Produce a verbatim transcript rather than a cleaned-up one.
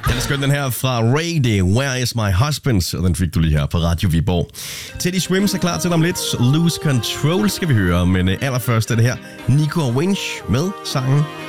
Den er skøn, den her fra Ray, det Where Is My Husband, og den fik du lige her på Radio Viborg. Teddy Swims er klar til om lidt. Lose Control skal vi høre, men allerførst er det her Nico og Winch med sangen